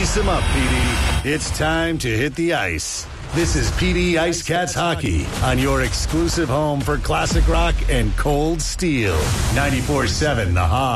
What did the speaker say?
Lace them up, PD. It's time to hit the ice. This is PD Ice Cats Hockey on your exclusive home for classic rock and cold steel. 94.7 The Hog.